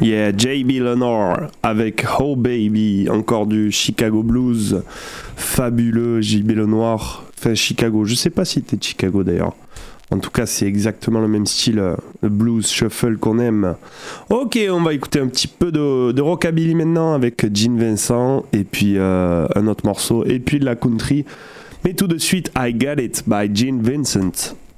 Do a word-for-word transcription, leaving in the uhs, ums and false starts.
Yeah, J B Lenore avec Oh Baby, encore du Chicago Blues, fabuleux J B Lenoir, enfin Chicago, je sais pas si t'es de Chicago d'ailleurs. En tout cas, c'est exactement le même style, le blues shuffle qu'on aime. Ok, on va écouter un petit peu de, de rockabilly maintenant avec Gene Vincent et puis euh, un autre morceau et puis de la country. Mais tout de suite, I Got It by Gene Vincent.